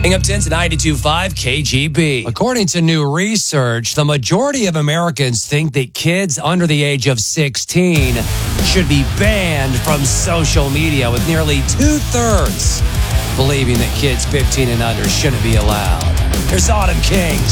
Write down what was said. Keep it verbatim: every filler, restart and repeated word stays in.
Up ten to ninety-two point five K G B. According to new research, the majority of Americans think that kids under the age of sixteen should be banned from social media, with nearly two-thirds believing that kids fifteen and under shouldn't be allowed. Here's Autumn Kings.